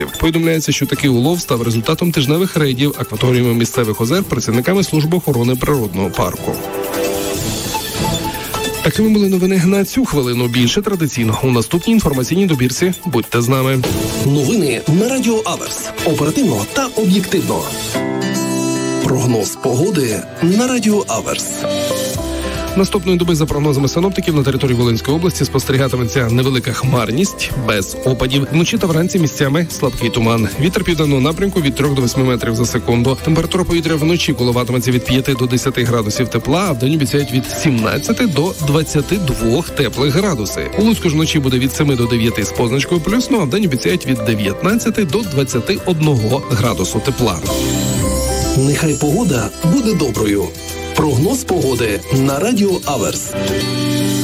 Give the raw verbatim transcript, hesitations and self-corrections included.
Повідомляється, що такий улов став результатом тижневих рейдів акваторіями місцевих озер працівниками служби охорони природного парку. Такими були новини на цю хвилину. Більше традиційно у наступній інформаційній добірці. Будьте з нами. Новини на Радіо Аверс. Оперативно та об'єктивно. Прогноз погоди на Радіо Аверс. Наступної доби, за прогнозами синоптиків, на території Волинської області спостерігатиметься невелика хмарність, без опадів. Вночі та вранці місцями слабкий туман. Вітер південного напрямку від трьох до восьми метрів за секунду. Температура повітря вночі коливатиметься від п'яти до десяти градусів тепла, а вдень обіцяють від сімнадцяти до двадцяти двох теплих градусів. У Луцьку ж вночі буде від семи до дев'яти з позначкою плюс, ну а вдень обіцяють від дев'ятнадцяти до двадцяти одного градусу тепла. Нехай погода буде доброю. Прогноз погоди на Радіо Аверс.